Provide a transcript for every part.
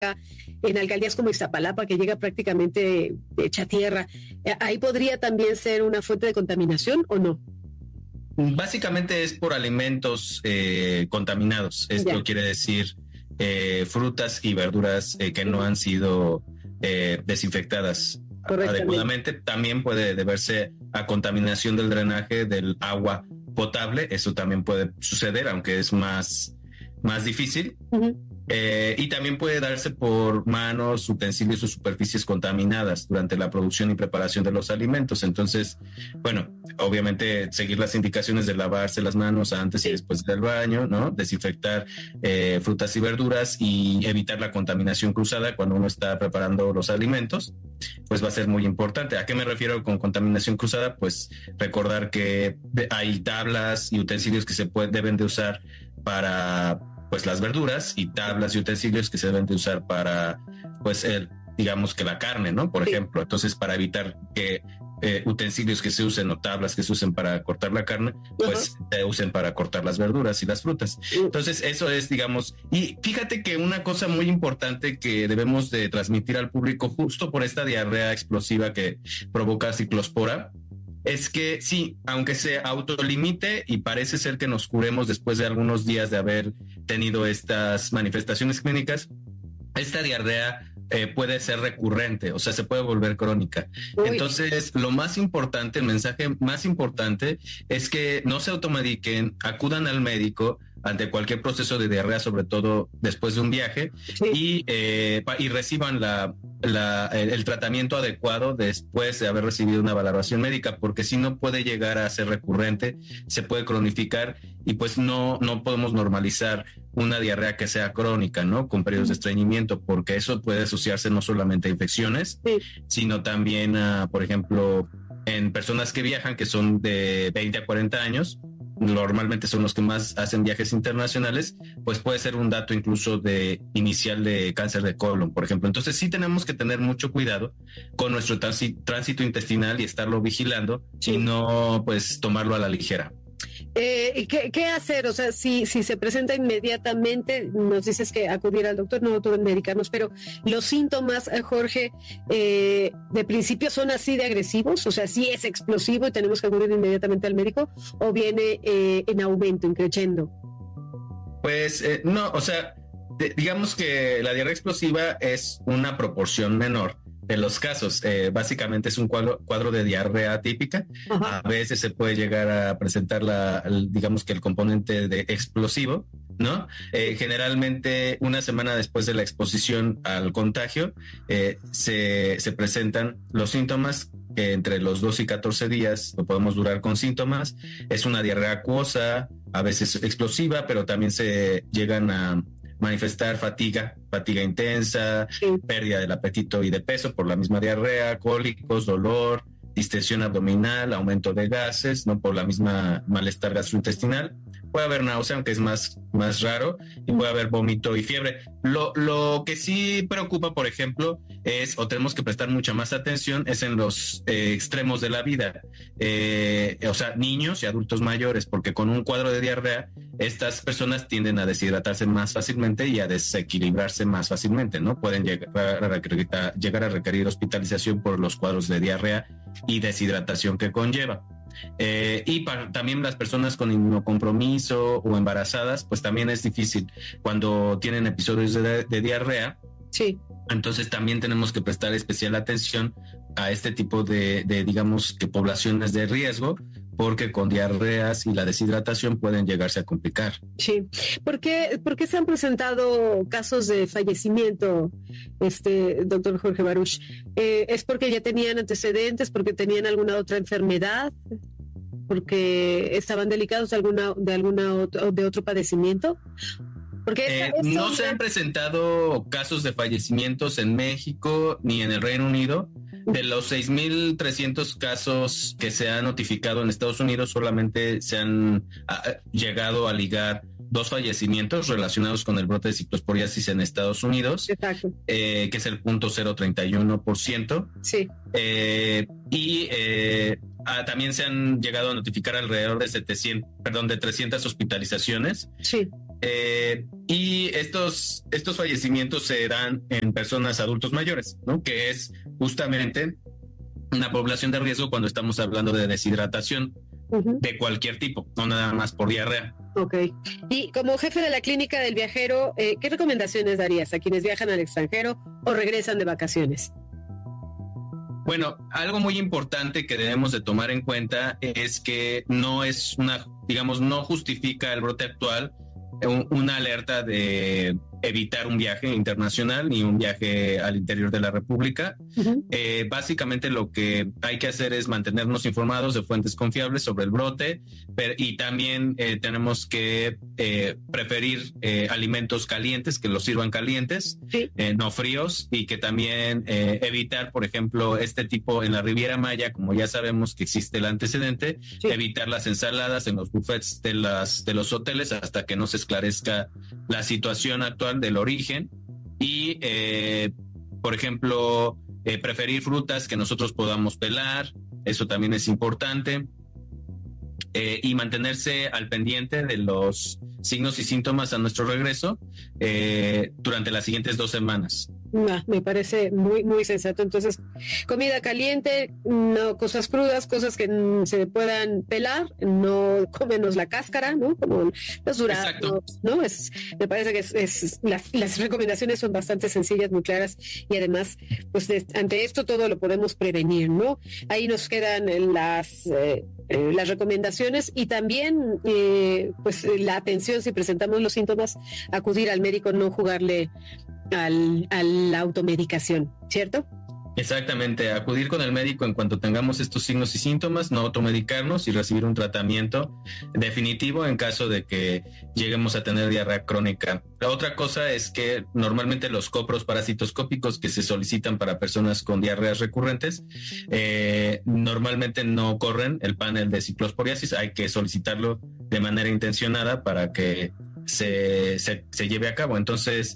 en alcaldías como Iztapalapa, que llega prácticamente hecha tierra. ¿Ahí podría también ser una fuente de contaminación o no? Básicamente es por alimentos contaminados. Esto quiere decir frutas y verduras que no han sido desinfectadas adecuadamente. También puede deberse a contaminación del drenaje del agua potable. Eso también puede suceder, aunque es más difícil. Y también puede darse por manos, utensilios o superficies contaminadas durante la producción y preparación de los alimentos. Entonces, bueno, obviamente seguir las indicaciones de lavarse las manos antes y después del baño, ¿no? Desinfectar frutas y verduras y evitar la contaminación cruzada cuando uno está preparando los alimentos, pues va a ser muy importante. ¿A qué me refiero con contaminación cruzada? Pues recordar que hay tablas y utensilios que deben de usar para pues las verduras y tablas y utensilios que se deben de usar para pues digamos que la carne, ¿no? Por ejemplo, entonces para evitar que utensilios que se usen o tablas que se usen para cortar la carne, pues se usen para cortar las verduras y las frutas. Entonces eso es, digamos, y fíjate que una cosa muy importante que debemos de transmitir al público justo por esta diarrea explosiva que provoca ciclospora, es que sí, aunque se autolimite y parece ser que nos curemos después de algunos días de haber tenido estas manifestaciones clínicas, esta diarrea puede ser recurrente, o sea, se puede volver crónica. Entonces, lo más importante, el mensaje más importante es que no se automediquen, acudan al médico ante cualquier proceso de diarrea, sobre todo después de un viaje, y reciban el tratamiento adecuado después de haber recibido una valoración médica, porque si no puede llegar a ser recurrente, se puede cronificar y pues no podemos normalizar una diarrea que sea crónica, ¿no? Con periodos de estreñimiento, porque eso puede asociarse no solamente a infecciones, sino también a, por ejemplo, en personas que viajan, que son de 20 a 40 años, normalmente son los que más hacen viajes internacionales, pues puede ser un dato incluso de inicial de cáncer de colon, por ejemplo. Entonces sí tenemos que tener mucho cuidado con nuestro tránsito intestinal y estarlo vigilando y no pues tomarlo a la ligera. ¿Qué hacer? O sea, si se presenta inmediatamente, nos dices que acudir al doctor, no automedicarnos, pero los síntomas, Jorge, de principio son así de agresivos, o sea, sí es explosivo y tenemos que acudir inmediatamente al médico, o viene en aumento, increciendo. Pues no, o sea, digamos que la diarrea explosiva es una proporción menor de los casos. Básicamente es un cuadro de diarrea típica. A veces se puede llegar a presentar digamos que el componente de explosivo, ¿no? Generalmente una semana después de la exposición al contagio se presentan los síntomas, que entre los 2 y 14 días lo podemos durar con síntomas. Es una diarrea acuosa, a veces explosiva, pero también se llegan a manifestar fatiga intensa, pérdida del apetito y de peso por la misma diarrea, cólicos, dolor, distensión abdominal, aumento de gases, no por la misma malestar gastrointestinal. Puede haber náusea, aunque es más raro, y puede haber vómito y fiebre. Lo que sí preocupa, por ejemplo, o tenemos que prestar mucha más atención, es en los extremos de la vida. O sea, niños y adultos mayores, porque con un cuadro de diarrea, estas personas tienden a deshidratarse más fácilmente y a desequilibrarse más fácilmente, ¿no? Pueden llegar a requerir hospitalización por los cuadros de diarrea y deshidratación que conlleva. Y también las personas con inmunocompromiso o embarazadas, pues también es difícil cuando tienen episodios de diarrea. Sí. Entonces también tenemos que prestar especial atención a este tipo de digamos que poblaciones de riesgo, porque con diarreas y la deshidratación pueden llegarse a complicar. Sí. ¿Por qué se han presentado casos de fallecimiento, doctor Jorge Baruch? ¿Es porque ya tenían antecedentes, porque tenían alguna otra enfermedad, porque estaban delicados de otro padecimiento? Porque no se han presentado casos de fallecimientos en México ni en el Reino Unido. De los 6,300 casos que se han notificado en Estados Unidos, solamente se han llegado a ligar 2 fallecimientos relacionados con el brote de ciclosporiasis en Estados Unidos. Exacto. Que es el 0.031%. Sí. También se han llegado a notificar alrededor de 300 hospitalizaciones. Sí. Y estos fallecimientos se dan en personas adultos mayores, ¿no? Que es justamente una población de riesgo cuando estamos hablando de deshidratación de cualquier tipo, no nada más por diarrea. Ok. Y como jefe de la clínica del viajero, ¿qué recomendaciones darías a quienes viajan al extranjero o regresan de vacaciones? Bueno, algo muy importante que debemos de tomar en cuenta es que no es no justifica el brote actual una alerta de evitar un viaje internacional ni un viaje al interior de la República. Básicamente lo que hay que hacer es mantenernos informados de fuentes confiables sobre el brote, y también tenemos que preferir alimentos calientes, que los sirvan calientes, no fríos, y que también evitar, por ejemplo, en la Riviera Maya, como ya sabemos que existe el antecedente, evitar las ensaladas en los buffets de los hoteles hasta que no se esclarezca la situación actual del origen, y por ejemplo preferir frutas que nosotros podamos pelar, eso también es importante, y mantenerse al pendiente de los signos y síntomas a nuestro regreso durante las siguientes 2 semanas. Me parece muy, muy sensato. Entonces, comida caliente, no cosas crudas, cosas que se puedan pelar, no cómenos la cáscara, ¿no? Como los duraznos, ¿no? Me parece que las recomendaciones son bastante sencillas, muy claras, y además, pues ante esto todo lo podemos prevenir, ¿no? Ahí nos quedan las recomendaciones, y también pues la atención si presentamos los síntomas, acudir al médico, no jugarle a la automedicación, ¿cierto? Exactamente, acudir con el médico en cuanto tengamos estos signos y síntomas, no automedicarnos y recibir un tratamiento definitivo en caso de que lleguemos a tener diarrea crónica. La otra cosa es que normalmente los copros parasitoscópicos que se solicitan para personas con diarreas recurrentes normalmente no corren el panel de ciclosporiasis, hay que solicitarlo de manera intencionada para que se lleve a cabo. Entonces,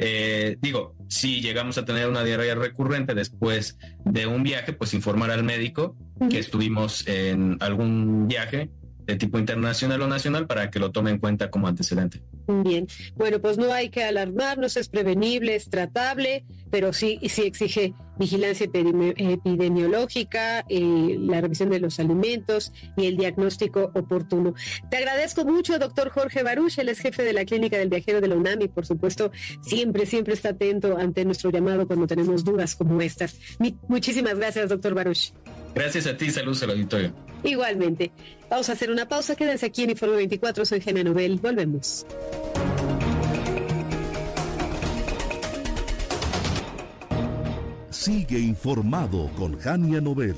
si llegamos a tener una diarrea recurrente después de un viaje, pues informar al médico que estuvimos en algún viaje de tipo internacional o nacional para que lo tome en cuenta como antecedente. Bien, bueno, pues no hay que alarmarnos, es prevenible, es tratable, pero sí exige vigilancia epidemiológica, la revisión de los alimentos y el diagnóstico oportuno. Te agradezco mucho, doctor Jorge Baruch, él es jefe de la Clínica del Viajero de la UNAM y por supuesto siempre está atento ante nuestro llamado cuando tenemos dudas como estas. Muchísimas gracias, doctor Baruch. Gracias a ti, saludos al auditorio. Igualmente. Vamos a hacer una pausa, quédense aquí en Informe 24, soy Genia Nobel, volvemos. Sigue informado con Genia Nobel.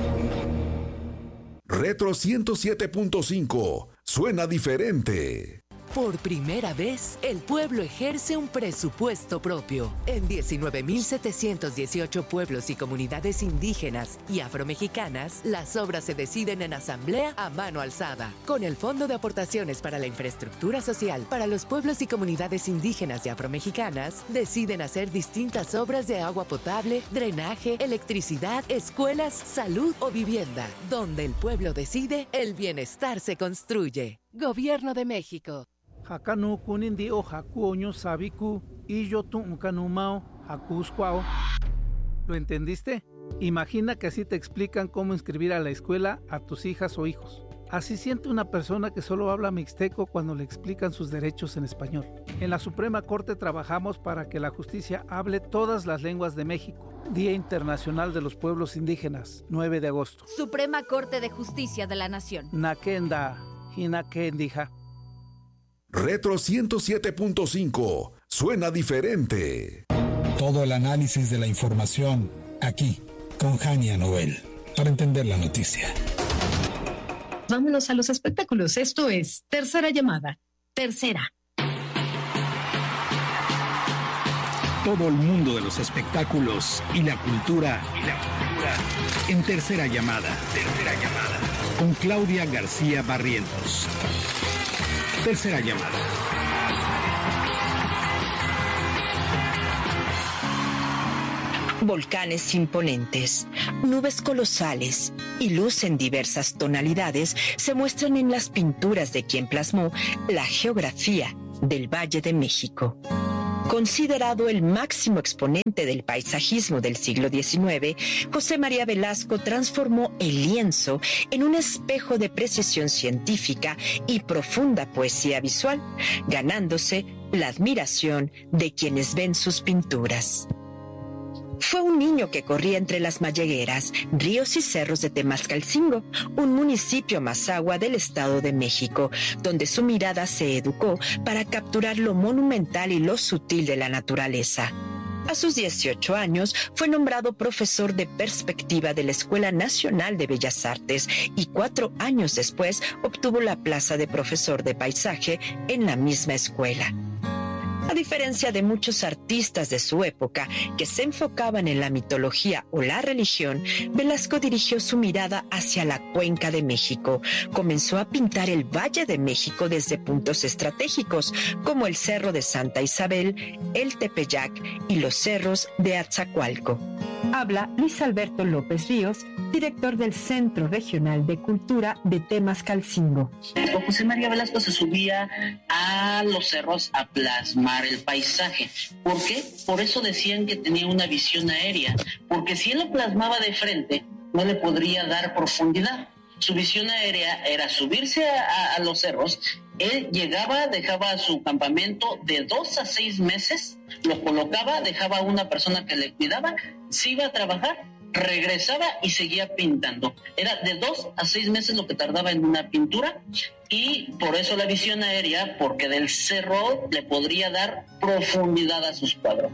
Retro 107.5, suena diferente. Por primera vez, el pueblo ejerce un presupuesto propio. En 19.718 pueblos y comunidades indígenas y afromexicanas, las obras se deciden en asamblea a mano alzada. Con el Fondo de Aportaciones para la Infraestructura Social para los pueblos y comunidades indígenas y afromexicanas, deciden hacer distintas obras de agua potable, drenaje, electricidad, escuelas, salud o vivienda. Donde el pueblo decide, el bienestar se construye. Gobierno de México. Hakanu kunindi o hakuoño sabiku y yo tu kanumao hakusquao. ¿Lo entendiste? Imagina que así te explican cómo inscribir a la escuela a tus hijas o hijos. Así siente una persona que solo habla mixteco cuando le explican sus derechos en español. En la Suprema Corte trabajamos para que la justicia hable todas las lenguas de México. Día Internacional de los Pueblos Indígenas, 9 de agosto. Suprema Corte de Justicia de la Nación. Nakenda, hinakendija. Retro 107.5, suena diferente. Todo el análisis de la información aquí, con Genia Nobel, para entender la noticia. Vámonos a los espectáculos. Esto es Tercera Llamada. Tercera. Todo el mundo de los espectáculos y la cultura. En Tercera Llamada. Con Claudia García Barrientos. Tercera Llamada. Volcanes imponentes, nubes colosales y luz en diversas tonalidades se muestran en las pinturas de quien plasmó la geografía del Valle de México. Considerado el máximo exponente del paisajismo del siglo XIX, José María Velasco transformó el lienzo en un espejo de precisión científica y profunda poesía visual, ganándose la admiración de quienes ven sus pinturas. Fue un niño que corría entre las mallegueras, ríos y cerros de Temascalcingo, un municipio Mazahua del Estado de México, donde su mirada se educó para capturar lo monumental y lo sutil de la naturaleza. A sus 18 años fue nombrado profesor de perspectiva de la Escuela Nacional de Bellas Artes y 4 años después obtuvo la plaza de profesor de paisaje en la misma escuela. A diferencia de muchos artistas de su época que se enfocaban en la mitología o la religión, Velasco dirigió su mirada hacia la Cuenca de México. Comenzó a pintar el Valle de México desde puntos estratégicos, como el Cerro de Santa Isabel, el Tepeyac y los cerros de Atzacoalco. Habla Luis Alberto López Ríos, director del Centro Regional de Cultura de Temascalcingo. José María Velasco se subía a los cerros a plasmar el paisaje. ¿Por qué? Por eso decían que tenía una visión aérea, porque si él lo plasmaba de frente, no le podría dar profundidad. Su visión aérea era subirse a los cerros. Él llegaba, dejaba su campamento de 2 a 6 meses, lo colocaba, dejaba a una persona que le cuidaba, se iba a trabajar, regresaba y seguía pintando. Era de 2 a 6 meses lo que tardaba en una pintura, y por eso la visión aérea, porque del cerro le podría dar profundidad a sus cuadros.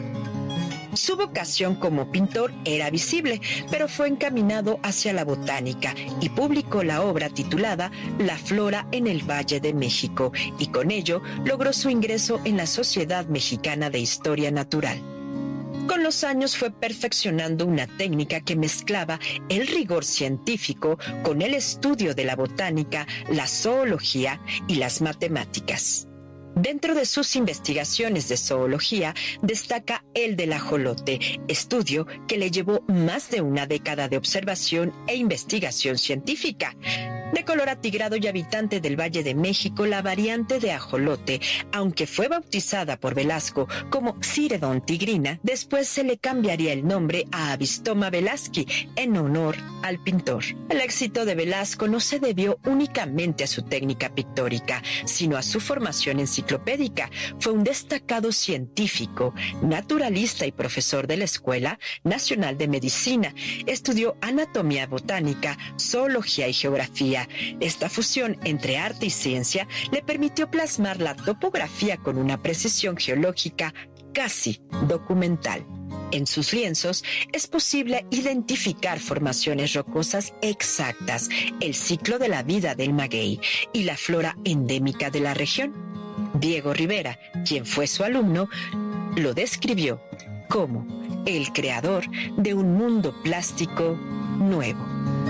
Su vocación como pintor era visible, pero fue encaminado hacia la botánica y publicó la obra titulada La Flora en el Valle de México, y con ello logró su ingreso en la Sociedad Mexicana de Historia Natural. Con los años fue perfeccionando una técnica que mezclaba el rigor científico con el estudio de la botánica, la zoología y las matemáticas. Dentro de sus investigaciones de zoología destaca el del ajolote, estudio que le llevó más de una década de observación e investigación científica. De color atigrado y habitante del Valle de México, la variante de ajolote, aunque fue bautizada por Velasco como Ciredon tigrina, después se le cambiaría el nombre a Avistoma velasqui en honor al pintor. El éxito de Velasco no se debió únicamente a su técnica pictórica, sino a su formación enciclopédica. Fue un destacado científico, naturalista y profesor de la Escuela Nacional de Medicina. Estudió anatomía botánica, zoología y geografía. Esta fusión entre arte y ciencia le permitió plasmar la topografía con una precisión geológica casi documental. En sus lienzos es posible identificar formaciones rocosas exactas, el ciclo de la vida del maguey y la flora endémica de la región. Diego Rivera, quien fue su alumno, lo describió como el creador de un mundo plástico nuevo.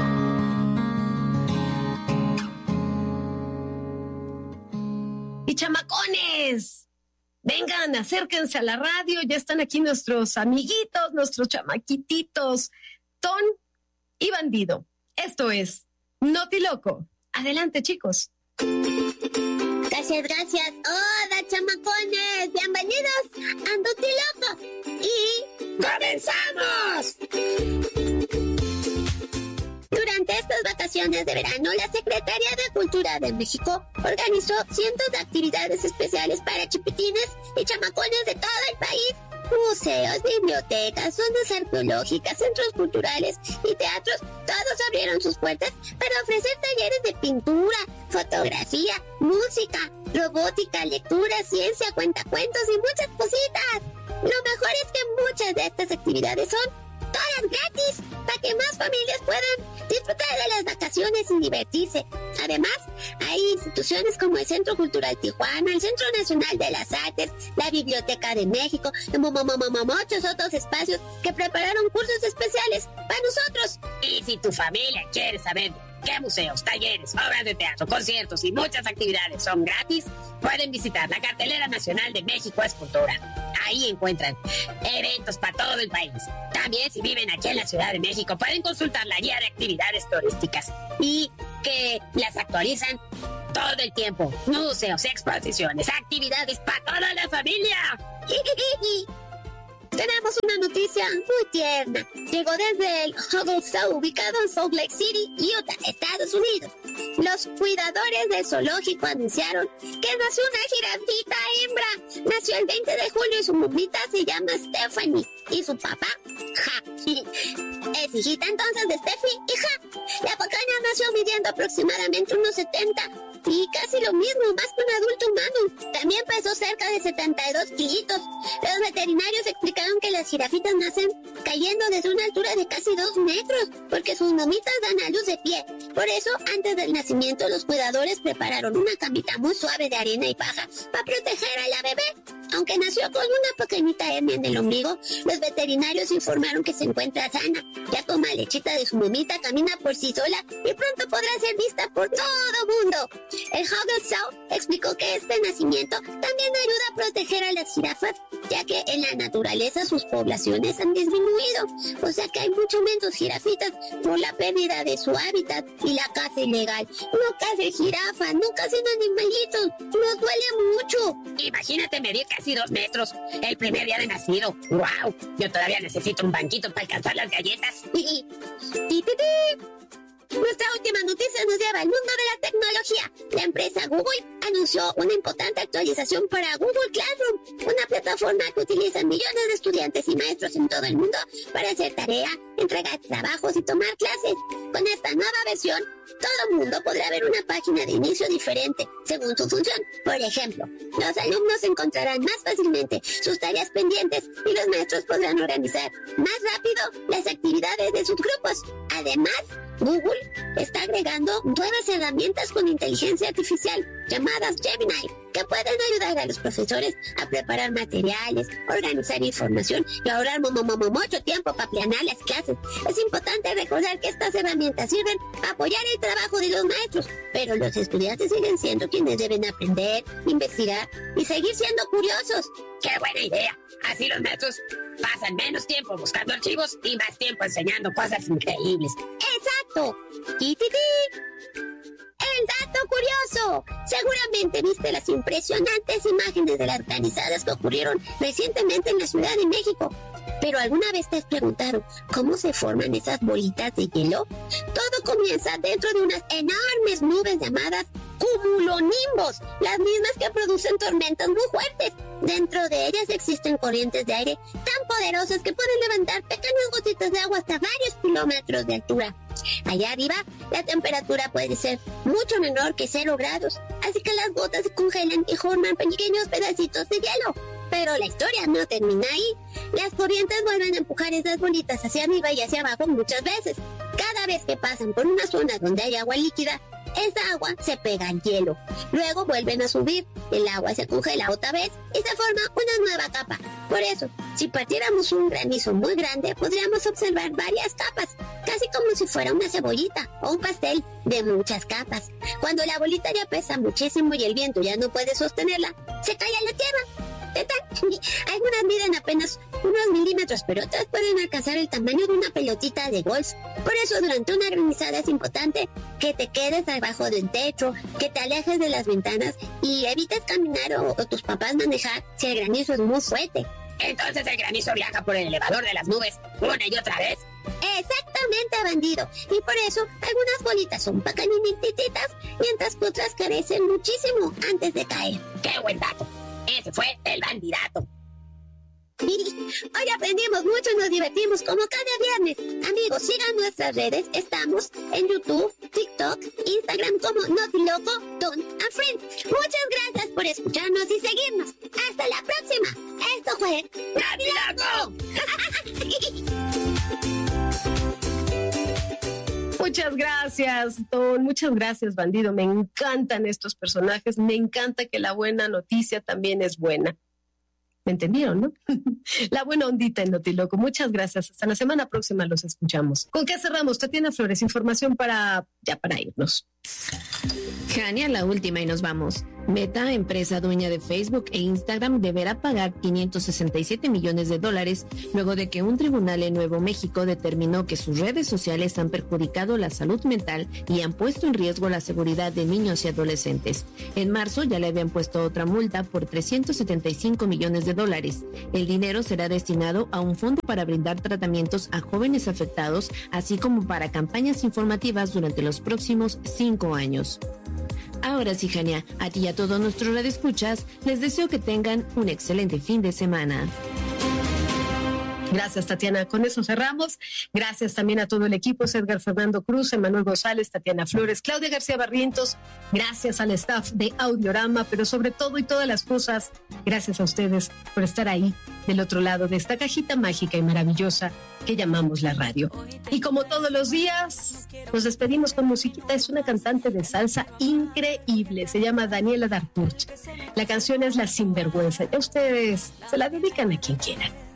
Y chamacones, vengan, acérquense a la radio, ya están aquí nuestros amiguitos, nuestros chamaquititos, Ton y Bandido. Esto es Notiloco. Adelante, chicos. Gracias. Hola, chamacones, bienvenidos a Notiloco. Y ¡comenzamos! Durante estas vacaciones de verano, la Secretaría de Cultura de México organizó cientos de actividades especiales para chipitines y chamacones de todo el país. Museos, bibliotecas, zonas arqueológicas, centros culturales y teatros, todos abrieron sus puertas para ofrecer talleres de pintura, fotografía, música, robótica, lectura, ciencia, cuentacuentos y muchas cositas. Lo mejor es que muchas de estas actividades son todas gratis, para que más familias puedan disfrutar de las vacaciones y divertirse. Además, hay instituciones como el Centro Cultural Tijuana, el Centro Nacional de las Artes, la Biblioteca de México, muchos otros espacios que prepararon cursos especiales para nosotros. Y si tu familia quiere saber qué museos, talleres, obras de teatro, conciertos y muchas actividades son gratis, pueden visitar la Cartelera Nacional de México es Cultura. Ahí encuentran eventos para todo el país. También, si viven aquí en la Ciudad de México, pueden consultar la guía de actividades turísticas y que las actualizan todo el tiempo. Museos, exposiciones, actividades para toda la familia. Tenemos una noticia muy tierna. Llegó desde el Hubble Zoo, ubicado en Salt Lake City, Utah, Estados Unidos. Los cuidadores del zoológico anunciaron que nació una jirafita hembra. Nació el 20 de julio y su mamita se llama Stephanie. Y su papá, Ja. Es hijita entonces de Steffi y Ja. La pequeña nació midiendo aproximadamente unos 70 y casi lo mismo, más que un adulto humano. También pesó cerca de 72 kilitos. Los veterinarios explicaron que las jirafitas nacen cayendo desde una altura de casi 2 metros, porque sus mamitas dan a luz de pie. Por eso, antes del nacimiento, los cuidadores prepararon una camita muy suave de arena y paja para proteger a la bebé. Aunque nació con una pequeñita hernia en el ombligo, los veterinarios informaron que se encuentra sana. Ya toma lechita de su mamita, camina por sí sola y pronto podrá ser vista por todo mundo. El Hubble Zoo explicó que este nacimiento también ayuda a proteger a las jirafas, ya que en la naturaleza sus poblaciones han disminuido. O sea que hay mucho menos jirafitas por la pérdida de su hábitat y la caza ilegal. No cacen jirafas, no cacen animalitos, nos duele mucho. Imagínate medir casi 2 metros el primer día de nacido. ¡Wow! Yo todavía necesito un banquito para alcanzar las galletas. Nuestra última noticia nos lleva al mundo de la tecnología. La empresa Google anunció una importante actualización para Google Classroom, una plataforma que utilizan millones de estudiantes y maestros en todo el mundo para hacer tarea, entregar trabajos y tomar clases. Con esta nueva versión, todo el mundo podrá ver una página de inicio diferente según su función. Por ejemplo, los alumnos encontrarán más fácilmente sus tareas pendientes y los maestros podrán organizar más rápido las actividades de sus grupos. Además, Google está agregando nuevas herramientas con inteligencia artificial llamadas Gemini, que pueden ayudar a los profesores a preparar materiales, organizar información y ahorrar mucho tiempo para planear las clases. Es importante recordar que estas herramientas sirven para apoyar el trabajo de los maestros, pero los estudiantes siguen siendo quienes deben aprender, investigar y seguir siendo curiosos. ¡Qué buena idea! Así los maestros pasan menos tiempo buscando archivos y más tiempo enseñando cosas increíbles. ¡Exacto! El dato curioso. Seguramente viste las impresionantes imágenes de las granizadas que ocurrieron recientemente en la Ciudad de México. ¿Pero alguna vez te has preguntado cómo se forman esas bolitas de hielo? Todo comienza dentro de unas enormes nubes llamadas cumulonimbos, las mismas que producen tormentas muy fuertes. Dentro de ellas existen corrientes de aire tan poderosas que pueden levantar pequeñas gotitas de agua hasta varios kilómetros de altura. Allá arriba, la temperatura puede ser mucho menor que 0 grados, así que las gotas se congelan y forman pequeños pedacitos de hielo. Pero la historia no termina ahí. Las corrientes vuelven a empujar esas bolitas hacia arriba y hacia abajo muchas veces. Cada vez que pasan por una zona donde hay agua líquida, esa agua se pega al hielo. Luego vuelven a subir, el agua se congela otra vez y se forma una nueva capa. Por eso, si partiéramos un granizo muy grande, podríamos observar varias capas, casi como si fuera una cebollita o un pastel de muchas capas. Cuando la bolita ya pesa muchísimo y el viento ya no puede sostenerla, se cae a la tierra. Algunas miden apenas unos milímetros, pero otras pueden alcanzar el tamaño de una pelotita de golf. Por eso, durante una granizada es importante que te quedes debajo del techo, que te alejes de las ventanas y evites caminar o tus papás manejar si el granizo es muy fuerte. Entonces el granizo viaja por el elevador de las nubes una y otra vez. Exactamente, bandido. Y por eso algunas bolitas son pequeñititas, mientras que otras carecen muchísimo antes de caer. ¡Qué buen dato! Ese fue el bandidato. Hoy aprendimos mucho y nos divertimos como cada viernes. Amigos, sigan nuestras redes. Estamos en YouTube, TikTok, Instagram como Notiloco, Don and Friends. Muchas gracias por escucharnos y seguirnos. Hasta la próxima. Esto fue Notiloco. Muchas gracias, Don. Muchas gracias, bandido. Me encantan estos personajes. Me encanta que la buena noticia también es buena. ¿Me entendieron, no? La buena ondita en Notiloco. Muchas gracias. Hasta la semana próxima los escuchamos. ¿Con qué cerramos? Tatiana Flores, información para irnos. Jania, la última y nos vamos. Meta, empresa dueña de Facebook e Instagram, deberá pagar $567 millones luego de que un tribunal en Nuevo México determinó que sus redes sociales han perjudicado la salud mental y han puesto en riesgo la seguridad de niños y adolescentes. En marzo ya le habían puesto otra multa por $375 millones. El dinero será destinado a un fondo para brindar tratamientos a jóvenes afectados, así como para campañas informativas durante los próximos 5 años. Ahora sí, Jania, a ti y a todos nuestros radioescuchas, les deseo que tengan un excelente fin de semana. Gracias, Tatiana. Con eso cerramos. Gracias también a todo el equipo, Edgar Fernando Cruz, Emanuel González, Tatiana Flores, Claudia García Barrientos. Gracias al staff de Audiorama, pero sobre todo y todas las cosas, gracias a ustedes por estar ahí del otro lado de esta cajita mágica y maravillosa que llamamos la radio. Y como todos los días, nos despedimos con musiquita. Es una cantante de salsa increíble, se llama Daniela Darpurch. La canción es La Sinvergüenza. Ya ustedes se la dedican a quien quieran.